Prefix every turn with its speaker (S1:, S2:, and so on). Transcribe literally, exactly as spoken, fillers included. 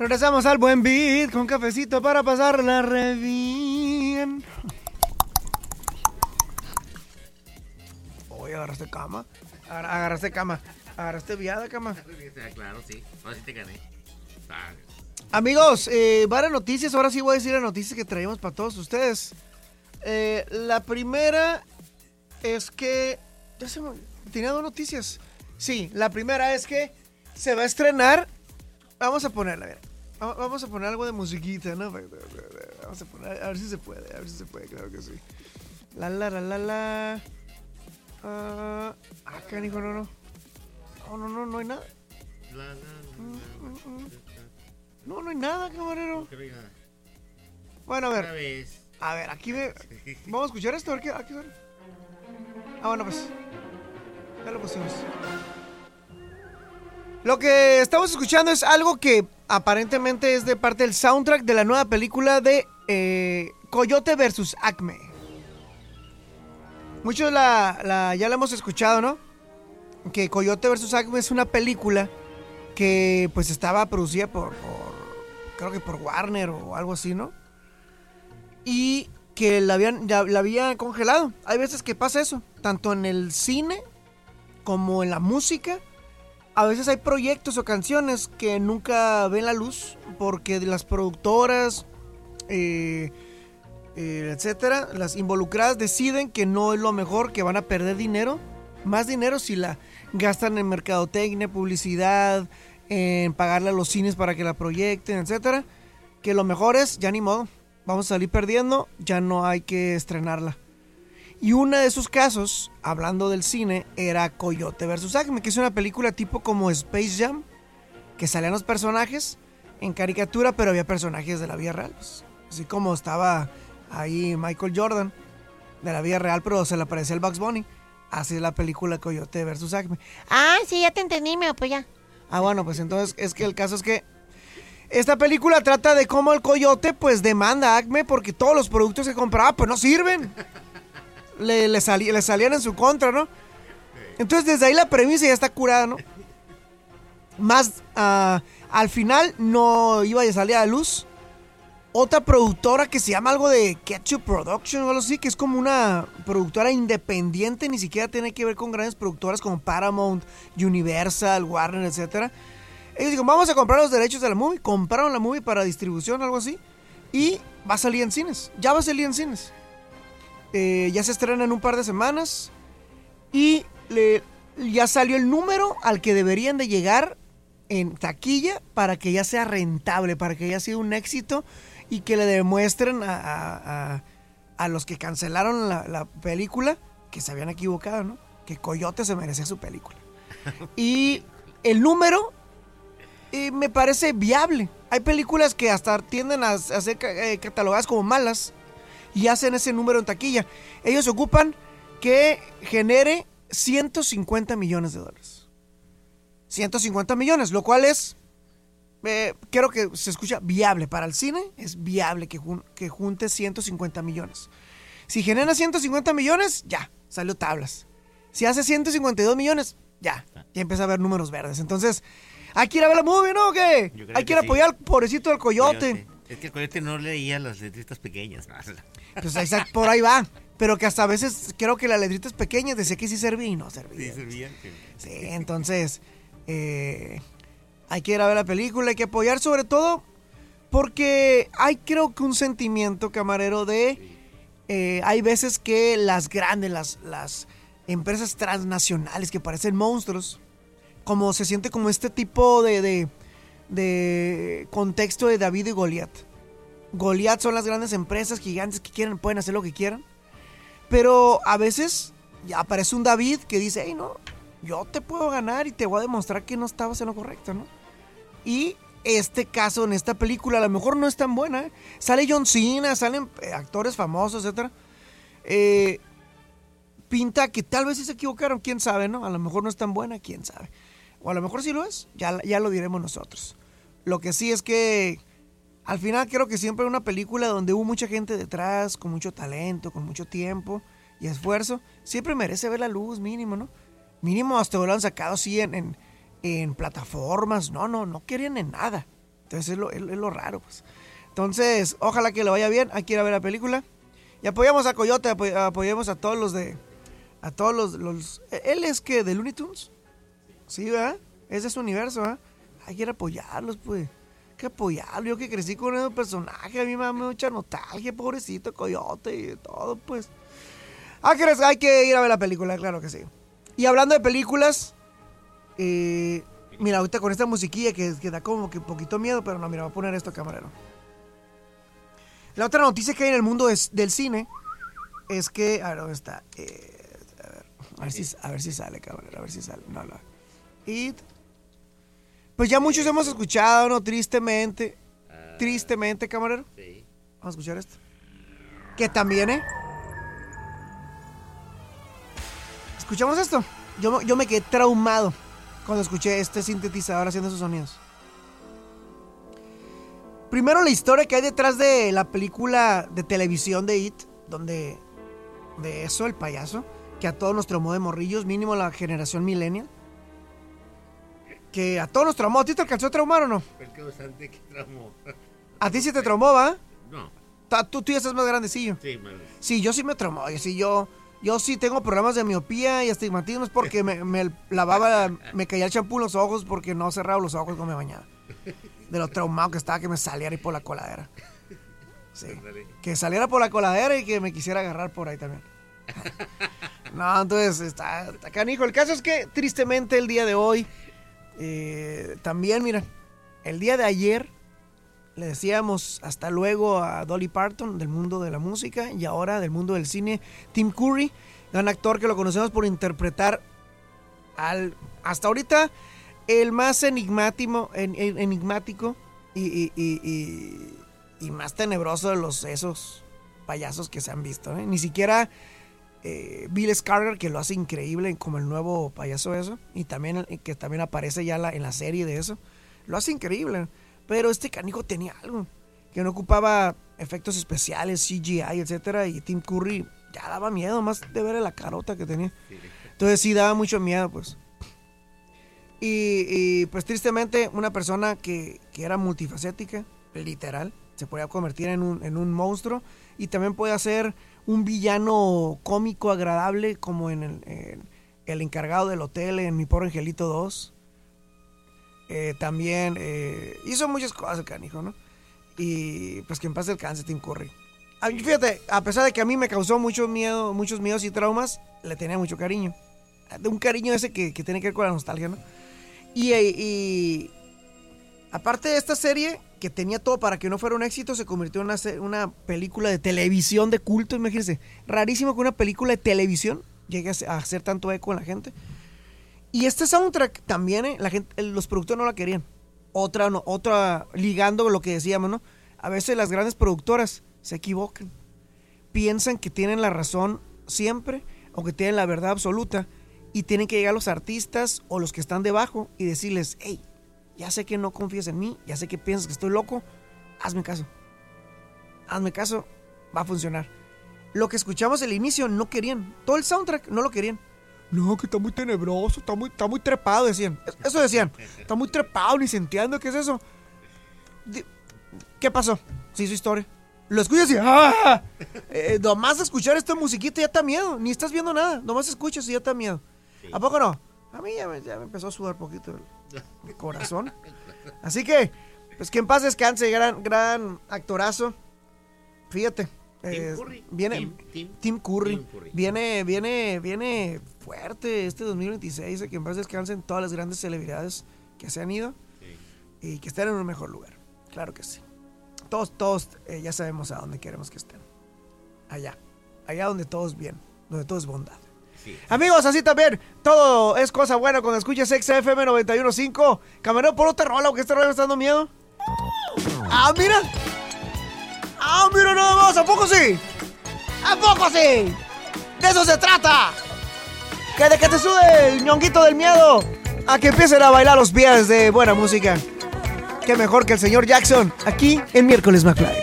S1: Regresamos al buen beat con cafecito para pasarla re bien. Oye, agarraste cama. Agar- agarraste cama. Agarraste viada, cama.
S2: Claro, sí. Ahora sí te gané. Ah,
S1: Amigos, eh, varias noticias. Ahora sí voy a decir las noticias que traemos para todos ustedes. Eh, la primera es que... Ya se me... Tenía dos noticias. Sí, la primera es que se va a estrenar... Vamos a ponerla, a ver. Va- Vamos a poner algo de musiquita, ¿no? Vamos a poner... A ver si se puede, a ver si se puede, claro que sí. La, la, la, la, la... Ah, ah, canijo, no, no. No, no, no, no hay nada.
S2: la, la, la,
S1: Mm, mm, mm. No, no hay nada, camarero.
S2: que venga.
S1: Bueno, a
S2: Otra
S1: ver.
S2: vez.
S1: A ver, aquí ve. Vamos a escuchar esto, a ver qué. Aquí suena. Ah, bueno, pues. Ya lo pusimos. Lo que estamos escuchando es algo que aparentemente es de parte del soundtrack de la nueva película de eh, Coyote versus Acme. Muchos la, la, ya la hemos escuchado, ¿no? Que Coyote versus Acme es una película que pues estaba producida por, por creo que por Warner o algo así, ¿no? Y que la habían, ya, la habían congelado. Hay veces que pasa eso, tanto en el cine como en la música. A veces hay proyectos o canciones que nunca ven la luz porque las productoras, eh, eh, etcétera, las involucradas deciden que no es lo mejor, que van a perder dinero, más dinero si la gastan en mercadotecnia, publicidad, en pagarle a los cines para que la proyecten, etcétera. Que lo mejor es, ya ni modo, vamos a salir perdiendo, ya no hay que estrenarla. Y uno de esos casos, hablando del cine, era Coyote versus Acme, que es una película tipo como Space Jam, que salían los personajes en caricatura, pero había personajes de la vida real. Pues, así como estaba ahí Michael Jordan, de la vida real, pero se le aparecía el Bugs Bunny. Así es la película Coyote versus Acme.
S3: Ah, sí, ya te entendí, me pues ya.
S1: Ah, bueno, pues entonces es que el caso es que esta película trata de cómo el Coyote pues demanda a Acme porque todos los productos que compraba pues no sirven. Le, le, salí, le salían en su contra, ¿no? Entonces desde ahí la premisa ya está curada, ¿no? Más uh, al final no iba a salir a la luz otra productora que se llama algo de Ketchup Production o algo así, que es como una productora independiente, ni siquiera tiene que ver con grandes productoras como Paramount, Universal, Warner, etcétera. Ellos dijeron, vamos a comprar los derechos de la movie. Compraron la movie para distribución, algo así, y va a salir en cines. Ya va a salir en cines. Eh, ya se estrena en un par de semanas y le, ya salió el número al que deberían de llegar en taquilla para que ya sea rentable, para que ya sea un éxito y que le demuestren a, a, a, a los que cancelaron la, la película que se habían equivocado, ¿no? Que Coyote se merecía su película. Y el número eh, me parece viable. Hay películas que hasta tienden a, a ser eh, catalogadas como malas y hacen ese número en taquilla. Ellos ocupan que genere ciento cincuenta millones de dólares. ciento cincuenta millones, lo cual es, eh, creo que se escucha viable. Para el cine es viable que, jun- que junte ciento cincuenta millones. Si genera ciento cincuenta millones, ya, salió tablas. Si hace ciento cincuenta y dos millones, ya, ya empieza a ver números verdes. Entonces, hay que ir a ver la movie, ¿no? ¿O qué?
S2: Yo creo
S1: Hay que
S2: que
S1: ir a
S2: sí.
S1: apoyar al pobrecito del Coyote.
S2: Coyote. Es que el coyote no leía las letritas pequeñas.
S1: Pues ahí está, por ahí va. Pero que hasta a veces creo que las letritas pequeñas decía que sí servía y no servía.
S2: Sí, servía.
S1: Sí, entonces eh, hay que ir a ver la película, hay que apoyar sobre todo porque hay creo que un sentimiento, camarero, de eh, hay veces que las grandes, las, las empresas transnacionales que parecen monstruos, como se siente como este tipo de, de, de contexto de David y Goliat. Goliat son las grandes empresas gigantes que quieren, pueden hacer lo que quieran, pero a veces ya aparece un David que dice, hey, no, yo te puedo ganar y te voy a demostrar que no estabas en lo correcto, ¿no? Y este caso en esta película a lo mejor no es tan buena, ¿eh? Sale John Cena, salen eh, actores famosos, etcétera. Eh, pinta que tal vez sí se equivocaron, quién sabe, ¿no? A lo mejor no es tan buena, quién sabe. O a lo mejor sí lo es, ya, ya lo diremos nosotros. Lo que sí es que al final creo que siempre una película donde hubo mucha gente detrás, con mucho talento, con mucho tiempo y esfuerzo, siempre merece ver la luz, mínimo, ¿no? Mínimo hasta lo han sacado así en, en, en plataformas. No, no, no querían en nada. Entonces es lo, es, es lo raro, pues. Entonces, ojalá que le vaya bien. Hay que ir a ver la película. Y apoyamos a Coyote, apoy, apoyemos a todos los de... A todos los... los ¿Él es que de Looney Tunes? Sí, ¿verdad? Es de su universo, ¿verdad? Hay que ir a apoyarlos, pues. Hay que apoyarlos. Yo que crecí con ese personaje, a mí me da mucha nostalgia, pobrecito Coyote y todo, pues. Hay que, hay que ir a ver la película, claro que sí. Y hablando de películas, eh, mira, ahorita con esta musiquilla que, que da como que un poquito miedo, pero no, mira, voy a poner esto, camarero. La otra noticia que hay en el mundo es, del cine es que, a ver, ¿dónde está? Eh, a, ver, a, ver si, a ver si sale, camarero, a ver si sale. No, no. Y pues ya muchos hemos escuchado, ¿no? Tristemente, uh, tristemente, camarero.
S2: Sí.
S1: Vamos a escuchar esto. Que también, ¿eh? ¿Escuchamos esto? Yo, yo me quedé traumado cuando escuché este sintetizador haciendo esos sonidos. Primero, la historia que hay detrás de la película de televisión de It, donde de eso, el payaso, que a todos nos traumó de morrillos, mínimo la generación millennial. Que a todos nos traumó. ¿A ti te alcanzó a traumar o no?
S2: El causante que traumó.
S1: ¿A ti sí te traumó, va?
S2: No.
S1: Tú, tú ya estás más grandecillo.
S2: Sí, man.
S1: Sí, yo sí me traumó. Sí, yo, yo sí tengo problemas de miopía y astigmatismos porque me, me lavaba, me caía el champú en los ojos porque no cerraba los ojos cuando me bañaba. De lo traumado que estaba que me saliera ahí por la coladera. Sí. Que saliera por la coladera y que me quisiera agarrar por ahí también. No, entonces está, está canijo. El caso es que tristemente el día de hoy, eh, también, mira, el día de ayer le decíamos hasta luego a Dolly Parton del mundo de la música y ahora del mundo del cine, Tim Curry, gran actor que lo conocemos por interpretar al, hasta ahorita, el más enigmático, en, en, enigmático y, y, y, y, y más tenebroso de los esos payasos que se han visto, ¿eh? Ni siquiera eh, Bill Skarsgård, que lo hace increíble como el nuevo payaso eso, y también que también aparece ya la, en la serie de eso, lo hace increíble. Pero este canijo tenía algo, que no ocupaba efectos especiales, C G I, etcétera, y Tim Curry ya daba miedo, más de ver la carota que tenía. Entonces sí daba mucho miedo, pues. Y, y pues tristemente una persona que, que era multifacética, literal, se podía convertir en un, en un monstruo y también puede ser un villano cómico, agradable, como en el, en el encargado del hotel en Mi Pobre Angelito dos. Eh, también eh, hizo muchas cosas el canijo, ¿no? Y pues que en paz descanse Tim Curry. A, fíjate, a pesar de que a mí me causó mucho miedo, muchos miedos y traumas, le tenía mucho cariño. De un cariño ese que, que tiene que ver con la nostalgia, ¿no? Y, y aparte de esta serie, que tenía todo para que no fuera un éxito, se convirtió en una, una película de televisión de culto, imagínense. Rarísimo que una película de televisión llegue a hacer tanto eco en la gente. Y este soundtrack también, eh, la gente, los productores no la querían. Otra, no, otra, ligando lo que decíamos, ¿no? A veces las grandes productoras se equivocan. Piensan que tienen la razón siempre o que tienen la verdad absoluta y tienen que llegar los artistas o los que están debajo y decirles, hey, ya sé que no confías en mí, ya sé que piensas que estoy loco, hazme caso. Hazme caso, va a funcionar. Lo que escuchamos al inicio no querían. Todo el soundtrack no lo querían. No, que está muy tenebroso, está muy, está muy trepado, decían. Eso decían. Está muy trepado, ni se entiende qué es eso. ¿Qué pasó? Se hizo historia. Lo escuchas y ¡ah! Eh, nomás escuchar esta musiquita ya te da miedo. Ni estás viendo nada. Nomás escuchas y ya te da miedo. Sí. ¿A poco no? A mí ya me, ya me empezó a sudar poquito el, el corazón. Así que, pues que en paz descanse, gran, gran actorazo. Fíjate. Eh, Curry. Viene Tim, Tim, Tim, Curry. Tim Curry. Viene, viene, viene fuerte este dos mil veintiséis. Que en paz descansen todas las grandes celebridades que se han ido. Sí. Y que estén en un mejor lugar. Claro que sí. Todos, todos eh, ya sabemos a dónde queremos que estén. Allá. Allá donde todo es bien. Donde todo es bondad. Sí. Amigos, así también. Todo es cosa buena cuando escuches X F M noventa y uno punto cinco. Camarón, por otra rola, porque este rola me está dando miedo. Ah, mira. Ah, mira nada más. ¿A poco sí? ¿A poco sí? De eso se trata. Que de que te sude el ñonguito del miedo a que empiecen a bailar los pies de buena música. Qué mejor que el señor Jackson aquí en Miércoles McFly.